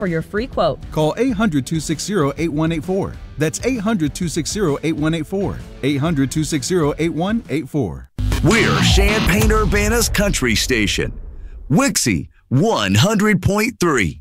for your free quote. Call 800-260-8184. That's 800-260-8184. 800-260-8184. We're Champaign-Urbana's country station. Wixie 100.3.